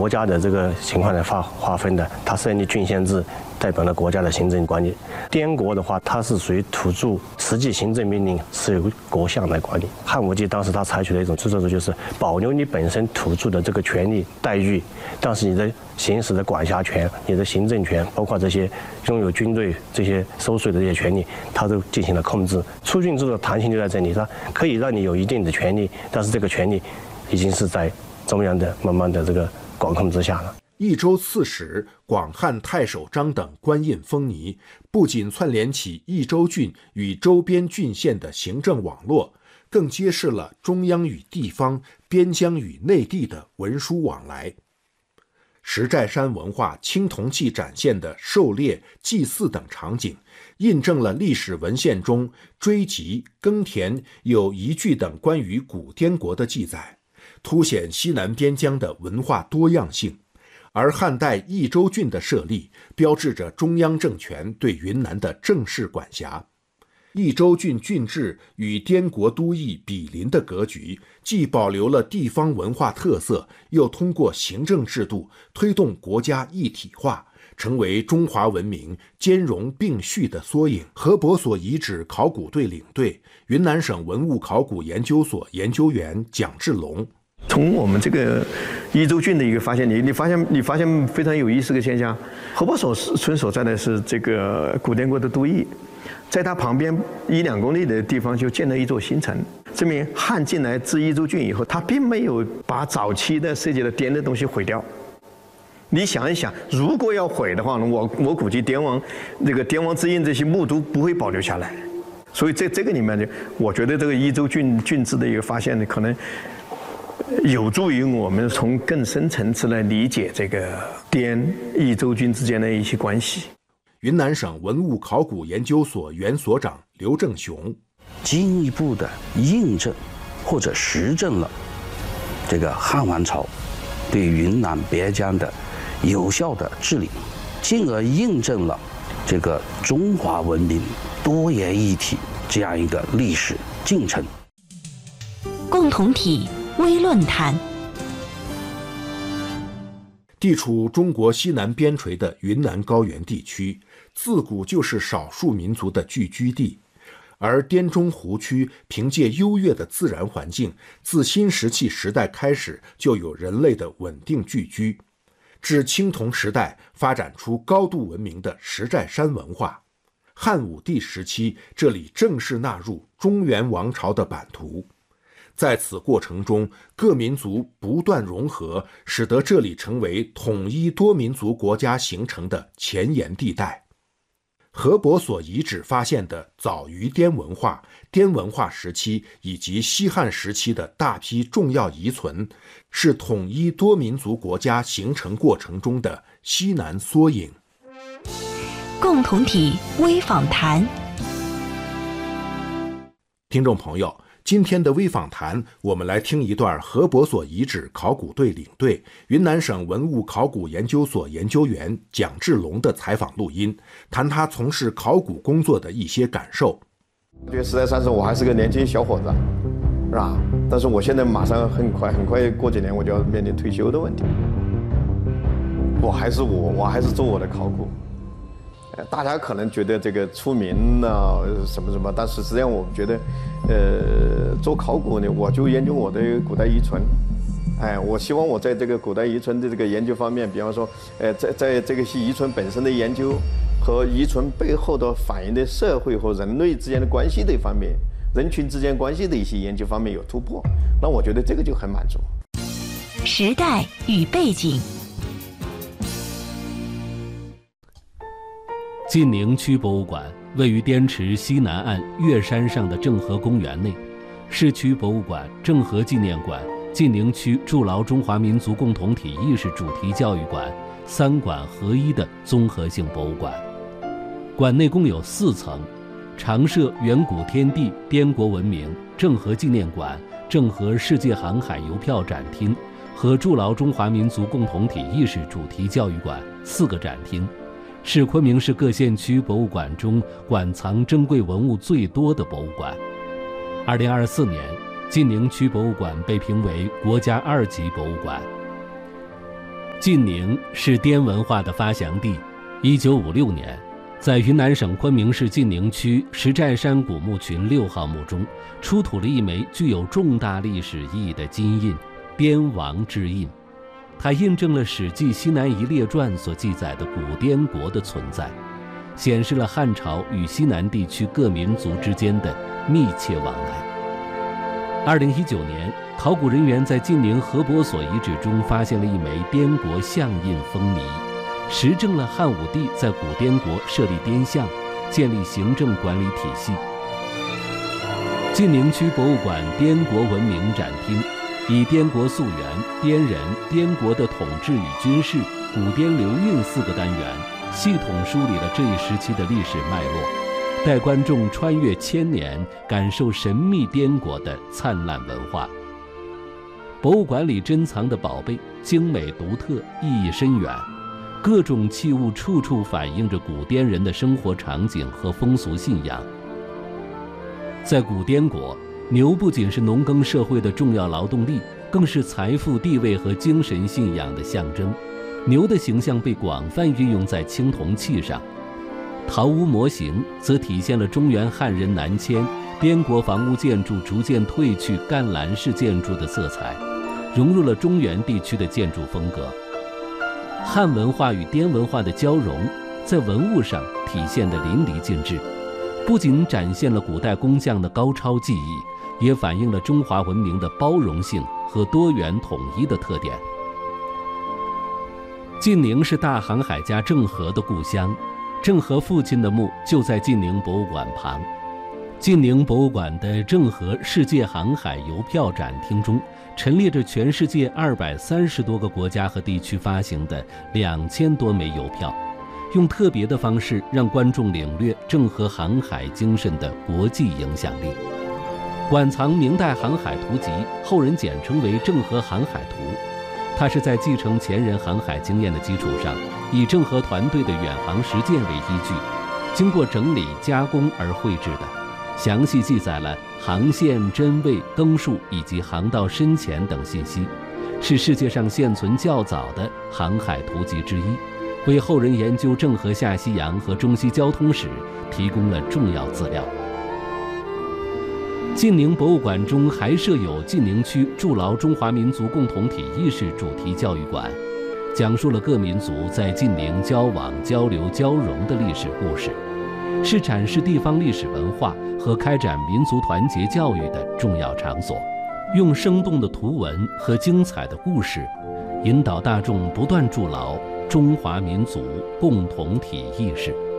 国家的这个情况来划分的。它设立郡县制，代表了国家的行政管理。滇国的话，它是属于土著，实际行政命令是由国相来管理。汉武帝当时他采取的一种制度就是保留你本身土著的这个权利待遇，但是你的行使的管辖权、你的行政权，包括这些拥有军队、这些收税的这些权利，它都进行了控制。出郡制的弹性就在这里，它可以让你有一定的权利，但是这个权利已经是在中央的慢慢的这个管控之下了。 益州刺史、广汉太守张等官印封泥，不仅串联起益州郡与周边郡县的行政网络，更揭示了中央与地方、边疆与内地的文书往来。石寨山文化青铜器展现的狩猎、祭祀等场景，印证了历史文献中追集、耕田、有遗具等关于古滇国的记载，凸显西南边疆的文化多样性。而汉代益州郡的设立，标志着中央政权对云南的正式管辖。益州郡郡治与滇国都邑比邻的格局，既保留了地方文化特色，又通过行政制度推动国家一体化，成为中华文明兼容并蓄的缩影。何伯所遗址考古队领队、云南省文物考古研究所研究员蒋志龙。 从我们这个益州郡的一个发现，你发现非常有意思的现象。何伯所村所在的是这个古滇国的都邑，在它旁边1-2公里的地方就建了一座新城，证明汉进来治益州郡以后，他并没有把早期的设计的滇的东西毁掉。你想一想，如果要毁的话呢，我估计滇王之印这些墓都不会保留下来。所以在这个里面呢，我觉得这个益州郡治的一个发现呢，可能有助于我们从更深层次来理解这个滇益州郡之间的一些关系。 云南省文物考古研究所原所长刘正雄进一步的印证或者实证了这个汉王朝对云南边疆的有效的治理，进而印证了这个中华文明多元一体这样一个历史进程。 共同体微论坛。 地处中国西南边陲的云南高原地区，自古就是少数民族的聚居地，而滇中湖区凭借优越的自然环境，自新石器时代开始就有人类的稳定聚居，至青铜时代发展出高度文明的石寨山文化。汉武帝时期，这里正式纳入中原王朝的版图。在此过程中，各民族不断融合，使得这里成为统一多民族国家形成的前沿地带。何伯所遗址发现的早于滇文化、滇文化时期以及西汉时期的大批重要遗存，是统一多民族国家形成过程中的西南缩影。 共同体微访谈。 听众朋友，今天的微访谈，我们来听一段何伯所遗址考古队领队、云南省文物考古研究所研究员蒋志龙的采访录音，谈他从事考古工作的一些感受。 我觉得实在算是我还是个年轻小伙子，是吧？但是我现在马上很快过几年我就要面临退休的问题。我还是做我的考古。大家可能觉得这个出名啊什么什么，但是实际上我觉得，做考古呢，我就研究我的古代遗存。我希望我在这个古代遗存的这个研究方面，比方说，在这个遗存本身的研究和遗存背后的反映的社会和人类之间的关系的一方面，人群之间关系的一些研究方面有突破，那我觉得这个就很满足。 时代与背景。 晋宁区博物馆位于滇池西南岸月山上的郑和公园内，市区博物馆、郑和纪念馆、晋宁区筑牢中华民族共同体意识主题教育馆3馆合一的综合性博物馆。馆内共有4层，常设远古天地、滇国文明、郑和纪念馆、郑和世界航海邮票展厅和筑牢中华民族共同体意识主题教育馆4个展厅，是昆明市各县区博物馆中馆藏珍贵文物最多的博物馆。2024年，晋宁区博物馆被评为国家2级博物馆。 晋宁是滇文化的发祥地。1956年，在云南省昆明市晋宁区石寨山古墓群6号墓中，出土了一枚具有重大历史意义的金印——滇王之印。它印证了《史记·西南夷列传》所记载的古滇国的存在，显示了汉朝与西南地区各民族之间的密切往来。2019年，考古人员在晋宁河伯所遗址中发现了一枚滇国象印封泥，实证了汉武帝在古滇国设立滇相，建立行政管理体系。晋宁区博物馆滇国文明展厅以滇国溯源、滇人、滇国的统治与军事、古滇流运4个单元，系统梳理了这一时期的历史脉络，带观众穿越千年，感受神秘滇国的灿烂文化。博物馆里珍藏的宝贝精美独特，意义深远，各种器物处处反映着古滇人的生活场景和风俗信仰。在古滇国，牛不仅是农耕社会的重要劳动力，更是财富、地位和精神信仰的象征。牛的形象被广泛运用在青铜器上。陶屋模型则体现了中原汉人南迁、滇国房屋建筑逐渐褪去干栏式建筑的色彩，融入了中原地区的建筑风格。汉文化与滇文化的交融，在文物上体现得淋漓尽致，不仅展现了古代工匠的高超技艺，也反映了中华文明的包容性和多元统一的特点。晋宁是大航海家郑和的故乡，郑和父亲的墓就在晋宁博物馆旁。晋宁博物馆的郑和世界航海邮票展厅中，陈列着全世界230多个国家和地区发行的2000多枚邮票，用特别的方式让观众领略郑和航海精神的国际影响力。馆藏明代航海图集，后人简称为《郑和航海图》。它是在继承前人航海经验的基础上，以郑和团队的远航实践为依据，经过整理加工而绘制的，详细记载了航线、真位、更数以及航道深浅等信息，是世界上现存较早的航海图集之一，为后人研究郑和下西洋和中西交通史提供了重要资料。晋宁博物馆中还设有晋宁区筑牢中华民族共同体意识主题教育馆，讲述了各民族在晋宁交往、交流、交融的历史故事，是展示地方历史文化和开展民族团结教育的重要场所。用生动的图文和精彩的故事，引导大众不断筑牢中华民族共同体意识。